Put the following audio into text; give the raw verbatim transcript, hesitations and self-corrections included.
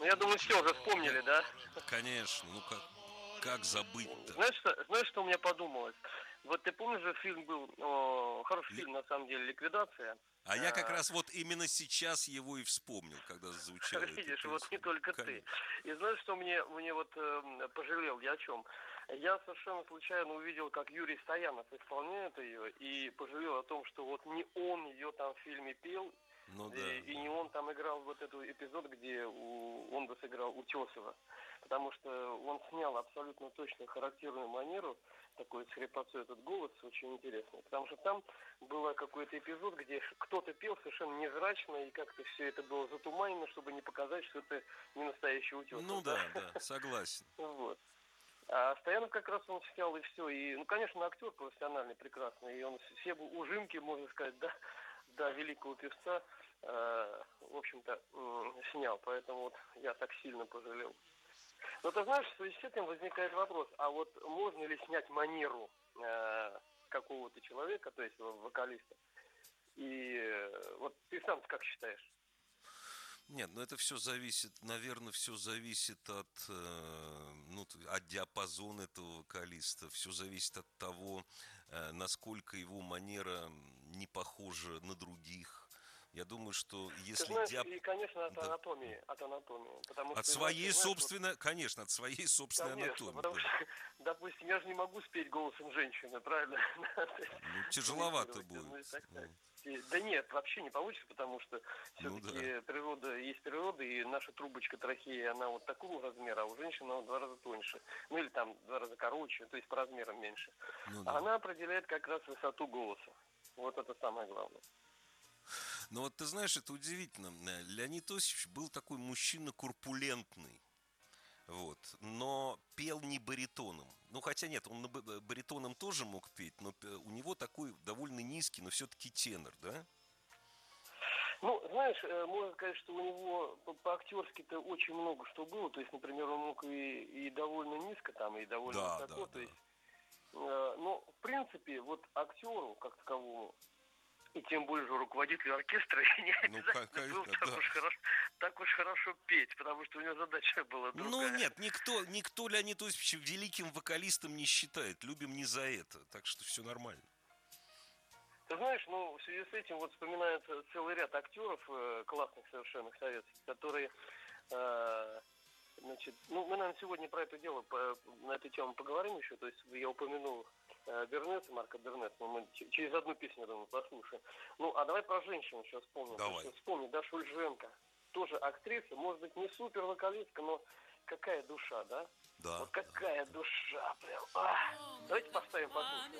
Ну, я думаю, все уже вспомнили, да? Конечно, ну как, как забыть-то? Знаешь, что, знаешь, что у меня подумалось? Вот ты помнишь же, фильм был, о, хороший Ли- фильм, на самом деле, «Ликвидация». А я как А, раз вот именно сейчас его и вспомнил, когда звучала эта Видишь, вот не песня. только ты. Конечно. И знаешь, что мне, мне вот э, пожалел я о чем? Я совершенно случайно увидел, как Юрий Стоянов исполняет ее, и пожалел о том, что вот не он ее там в фильме пел, Ну и, да, и да. не он там играл вот этот эпизод, где у, он бы сыграл Утесова. Потому что он снял абсолютно точно характерную манеру, такой с хрипотцой этот голос, очень интересный. Потому что там был какой-то эпизод, где кто-то пел совершенно невзрачно, и как-то все это было затуманено, чтобы не показать, что это не настоящий Ну Утесов, да? да, да, согласен. Вот. А Стоянов как раз он снял и все. И, ну, конечно, актер профессиональный, прекрасный. И он все ужимки, можно сказать, да, да, великого певца, э, в общем-то, м, снял. Поэтому вот я так сильно пожалел. Но ты знаешь, в связи с этим возникает вопрос, а вот можно ли снять манеру э, какого-то человека, то есть вокалиста? И э, вот ты сам как считаешь? Нет, ну это все зависит, наверное, все зависит от, э, ну, т- от диапазона этого вокалиста, все зависит от того, э, насколько его манера не похожа на других. Я думаю, что Ты если знаешь, диап... и, конечно, от Да. анатомии, от анатомии. Потому От что иначе, своей знаешь, вот, собственной, конечно, от своей собственной конечно, анатомии, потому да. что, допустим, я же не могу спеть голосом женщины, правильно? Ну, тяжеловато Сымитировать, будет. ну и так так. Ну, И- Да нет, вообще не получится, потому что ну да. все-таки природа есть природа, и наша трубочка трахеи, она вот такого размера, а у женщины она в два раза тоньше. Ну или там в два раза короче, то есть по размерам меньше. Ну А да. она определяет как раз высоту голоса. Вот это самое главное. Но вот ты знаешь, это удивительно. Э, Леонид Осипович был такой мужчина корпулентный. Вот. Но пел не баритоном. Ну, хотя нет, он на ба- баритоном тоже мог петь, но п- у него такой довольно низкий, но все-таки тенор, да? Ну, знаешь, э, можно сказать, что у него по- по-актерски-то очень много что было. То есть, например, он мог и, и довольно низко там, и довольно Да, да, высоко. То да. есть, э, но в принципе, вот актеру, как таковому, и тем более же руководителю оркестра, не Ну, ка- обязательно было конечно, так да. уж хорошо, так уж хорошо петь, потому что у него задача была Ну, другая. нет, никто, никто Леонида Осиповича великим вокалистом не считает. Любим не за это. Так что все нормально. Ты знаешь, ну, в связи с этим вот вспоминается целый ряд актеров, э, классных совершенно советских, которые э, значит, ну, мы, наверное, сегодня про это дело, по, на эту тему поговорим еще. То есть я упомянул э, Бернеса, Марка Бернеса, но мы ч- через одну песню, я думаю, послушаем. Ну, а давай про женщин еще вспомним. Потому что Давай. вспомни, да, Шульженко. Тоже актриса, может быть, не супер вокалистка, но какая душа, да? Да, Вот да. какая душа, прям. А! Давайте поставим, послушаем.